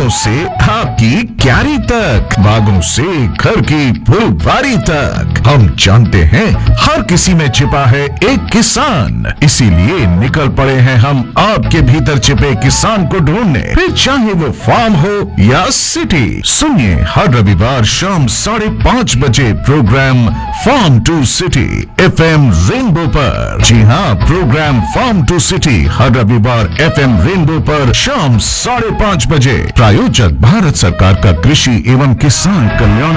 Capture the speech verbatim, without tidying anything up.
बागों से आपकी क्यारी तक, बागों से घर की फुलवारी तक, हम जानते हैं हर किसी में छिपा है एक किसान। इसीलिए निकल पड़े हैं हम आपके भीतर छिपे किसान को ढूंढने, फिर चाहे वो फार्म हो या सिटी। सुनिए हर रविवार शाम साढ़े पाँच बजे programme farm to city F M rainbow पर। जी हाँ, प्रोग्राम फार्म टू सिटी हर रविवार एफ एम रेनबो पर शाम साढ़े पाँच बजे। प्रायोजक भारत सरकार का कृषि एवं किसान कल्याण